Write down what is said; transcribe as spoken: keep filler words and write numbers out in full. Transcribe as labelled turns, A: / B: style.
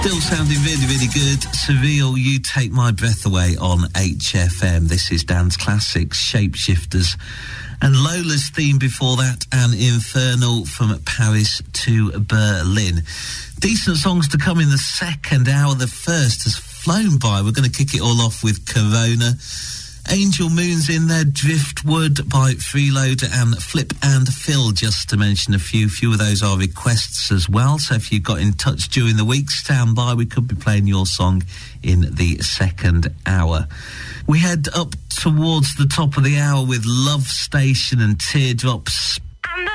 A: Still sounding really, really good. Surreal, You Take My Breath Away on H F M. This is Dance Classics, Shapeshifters. And Lola's theme before that, An Infernal from Paris to Berlin. Decent songs to come in the second hour. The first has flown by. We're going to kick it all off with Corona. Angel Moon's in there, Driftwood by Freeloader and Flip and Phil, just to mention a few. Few of those are requests as well, so if you got in touch during the week, stand by. We could be playing your song in the second hour. We head up towards the top of the hour with Love Station and Teardrops.